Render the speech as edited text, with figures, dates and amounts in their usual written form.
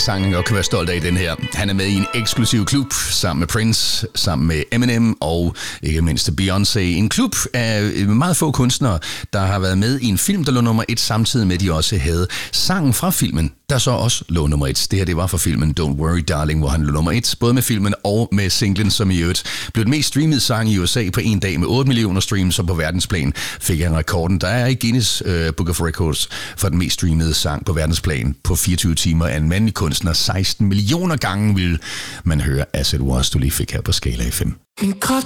sang, han godt kan være stolt af den her. Han er med i en eksklusiv klub sammen med Prince, sammen med Eminem og ikke mindst Beyoncé. En klub af meget få kunstnere, der har været med i en film, der lå nummer 1, samtidig med, at de også havde sangen fra filmen, der så også lå nummer 1. Det her, det var fra filmen Don't Worry Darling, hvor han lå nummer 1, både med filmen og med singlen, som i øvrigt blev den mest streamede sang i USA på en dag med 8 millioner streams, og på verdensplan fik han rekorden. Der er i Guinness Book of Records for den mest streamede sang på verdensplan på 24 timer af en mandlig kunstner. 16 millioner gange vil man høre As It Was, du lige fik her på skala 5.